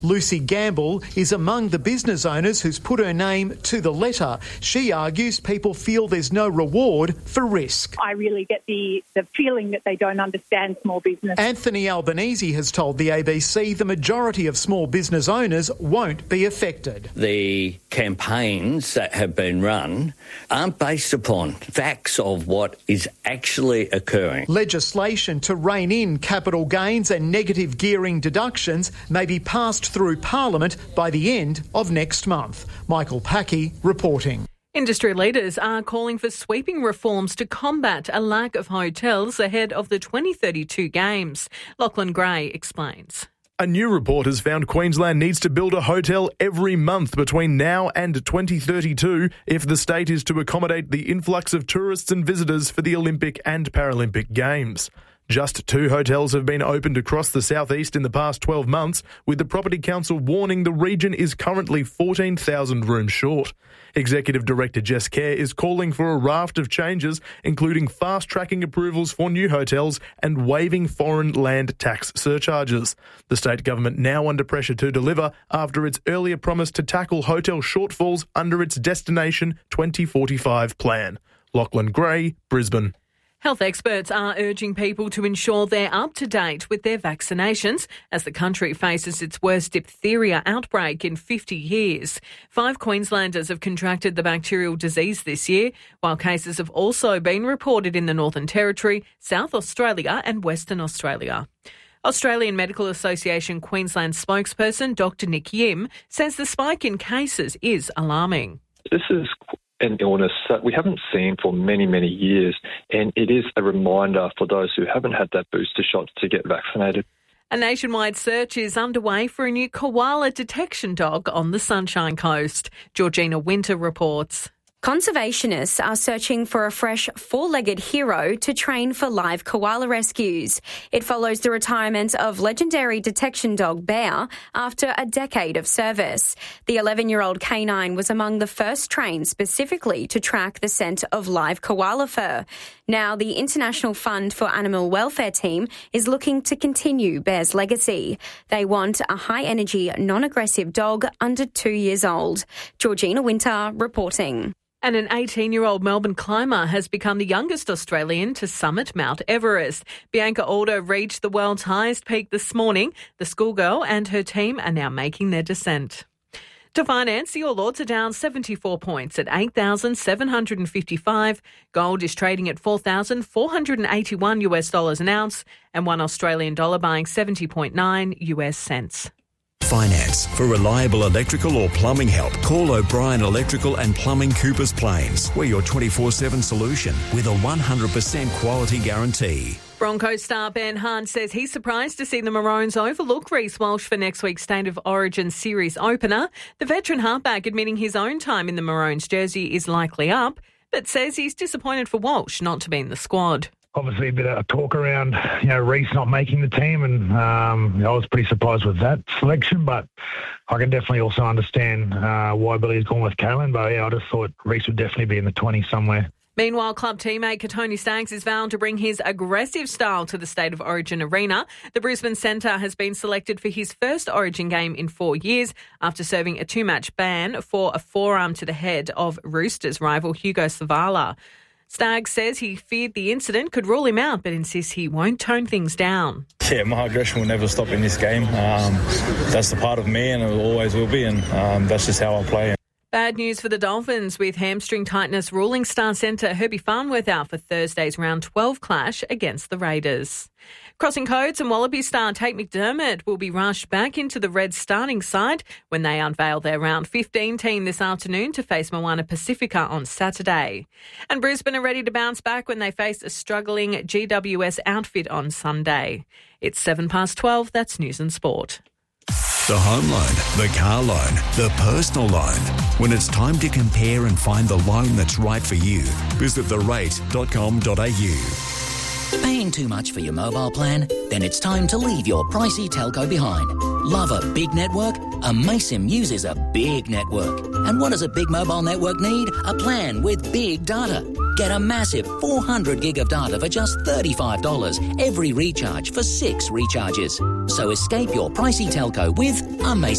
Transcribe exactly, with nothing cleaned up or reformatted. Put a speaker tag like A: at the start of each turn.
A: Lucy Gamble is among the business owners who's put her name to the letter. She argues people feel there's no reward for risk.
B: I really get the, the feeling that they don't understand small business.
A: Anthony Albanese has told the A B C the majority of small business owners won't be affected.
C: The campaigns that have been run aren't based upon facts of what is actually occurring.
A: Legislation to rein in capital gains and negative gearing deductions may be passed through Parliament by the end of next month. Michael Packey reporting.
D: Industry leaders are calling for sweeping reforms to combat a lack of hotels ahead of the twenty thirty-two Games. Lachlan Gray explains.
E: A new report has found Queensland needs to build a hotel every month between now and twenty thirty-two if the state is to accommodate the influx of tourists and visitors for the Olympic and Paralympic Games. Just two hotels have been opened across the southeast in the past twelve months, with the Property Council warning the region is currently fourteen thousand rooms short. Executive Director Jess Kerr is calling for a raft of changes, including fast-tracking approvals for new hotels and waiving foreign land tax surcharges. The state government now under pressure to deliver after its earlier promise to tackle hotel shortfalls under its Destination twenty forty-five plan. Lachlan Gray, Brisbane.
D: Health experts are urging people to ensure they're up to date with their vaccinations as the country faces its worst diphtheria outbreak in fifty years. Five Queenslanders have contracted the bacterial disease this year, while cases have also been reported in the Northern Territory, South Australia and Western Australia. Australian Medical Association Queensland spokesperson Doctor Nick Yim says the spike in cases is alarming.
F: This is an illness that we haven't seen for many, many years, and it is a reminder for those who haven't had that booster shot to get vaccinated.
D: A nationwide search is underway for a new koala detection dog on the Sunshine Coast. Georgina Winter reports.
G: Conservationists are searching for a fresh four-legged hero to train for live koala rescues. It follows the retirement of legendary detection dog Bear after a decade of service. The eleven-year-old canine was among the first trained specifically to track the scent of live koala fur. Now, the International Fund for Animal Welfare team is looking to continue Bear's legacy. They want a high-energy, non-aggressive dog under two years old. Georgina Winter reporting.
D: And an eighteen-year-old Melbourne climber has become the youngest Australian to summit Mount Everest. Bianca Aldo reached the world's highest peak this morning. The schoolgirl and her team are now making their descent. To finance, the All Ords are down seventy-four points at eight thousand seven hundred fifty-five. Gold is trading at four thousand four hundred eighty-one US dollars an ounce and one Australian dollar buying seventy point nine US cents.
H: Finance. For reliable electrical or plumbing help, call O'Brien Electrical and Plumbing Coopers Plains. We're your twenty-four seven solution with a one hundred percent quality guarantee.
D: Broncos star Ben Hunt says he's surprised to see the Maroons overlook Reece Walsh for next week's State of Origin series opener. The veteran halfback admitting his own time in the Maroons jersey is likely up, but says he's disappointed for Walsh not to be in the squad.
I: Obviously a bit of talk around, you know, Reece not making the team, and um, I was pretty surprised with that selection, but I can definitely also understand uh, why Billy's gone with Kalen, but yeah, I just thought Reece would definitely be in the twenty somewhere.
D: Meanwhile, club teammate Katoni Staggs is vowing to bring his aggressive style to the State of Origin arena. The Brisbane centre has been selected for his first Origin game in four years after serving a two-match ban for a forearm to the head of Roosters rival Hugo Savala. Staggs says he feared the incident could rule him out, but insists he won't tone things down.
J: Yeah, my aggression will never stop in this game. Um, that's the part of me, and it always will be, and um, that's just how I play.
D: Bad news for the Dolphins, with hamstring tightness ruling star centre Herbie Farnworth out for Thursday's round twelve clash against the Raiders. Crossing codes and Wallaby star Tate McDermott will be rushed back into the Reds starting side when they unveil their round fifteen team this afternoon to face Moana Pacifica on Saturday. And Brisbane are ready to bounce back when they face a struggling G W S outfit on Sunday. It's seven past twelve, that's News and Sport.
H: The home loan, the car loan, the personal loan. When it's time to compare and find the loan that's right for you, visit the rate dot com dot a u.
K: Paying too much for your mobile plan? Then it's time to leave your pricey telco behind. Love a big network? Amaysim uses a big network. And what does a big mobile network need? A plan with big data. Get a massive four hundred gig of data for just thirty-five dollars every recharge for six recharges. So escape your pricey telco with Amaysim.